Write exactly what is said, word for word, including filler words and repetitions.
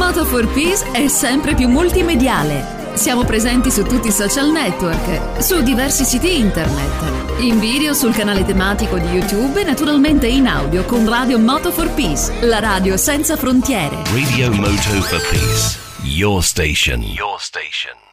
Moto for Peace è sempre più multimediale. Siamo presenti su tutti i social network, su diversi siti internet, in video sul canale tematico di YouTube e naturalmente in audio con Radio Moto for Peace, la radio senza frontiere. Radio Moto for Peace, your station, your station.